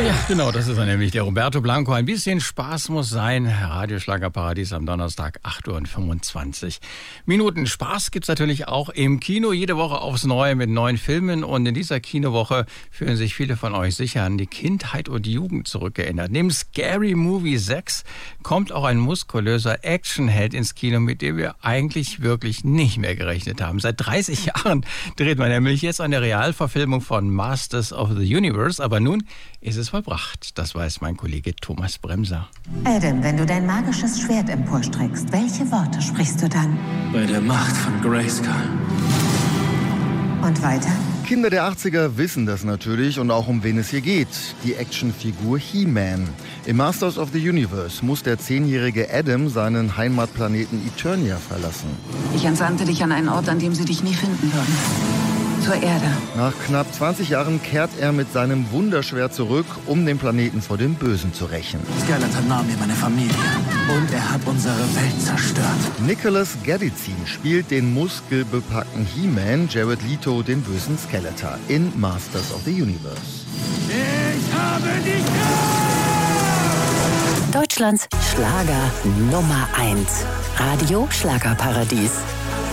Ja, genau, das ist er nämlich, der Roberto Blanco. Ein bisschen Spaß muss sein. Radioschlagerparadies am Donnerstag, 8:25 Minuten. Spaß gibt's natürlich auch im Kino, jede Woche aufs Neue mit neuen Filmen. Und in dieser Kinowoche fühlen sich viele von euch sicher an die Kindheit und die Jugend zurückgeerinnert. Neben Scary Movie 6 kommt auch ein muskulöser Actionheld ins Kino, mit dem wir eigentlich wirklich nicht mehr gerechnet haben. Seit 30 Jahren dreht man nämlich jetzt eine Realverfilmung von Masters of the Universe. Aber nun ist es vollbracht. Das weiß mein Kollege Thomas Bremser. Adam, wenn du dein magisches Schwert emporstreckst, welche Worte sprichst du dann? Bei der Macht von Grayskull. Und weiter? Kinder der 80er wissen das natürlich und auch um wen es hier geht. Die Actionfigur He-Man. Im Masters of the Universe muss der 10-jährige Adam seinen Heimatplaneten Eternia verlassen. Ich entsandte dich an einen Ort, an dem sie dich nie finden würden. Zur Erde. Nach knapp 20 Jahren kehrt er mit seinem Wunderschwert zurück, um den Planeten vor dem Bösen zu rächen. Skeletor nahm mir meine Familie und er hat unsere Welt zerstört. Nicholas Galitzin spielt den muskelbepackten He-Man, Jared Leto den bösen Skeletor in Masters of the Universe. Ich habe dich! Deutschlands Schlager Nummer 1. Radio Schlagerparadies.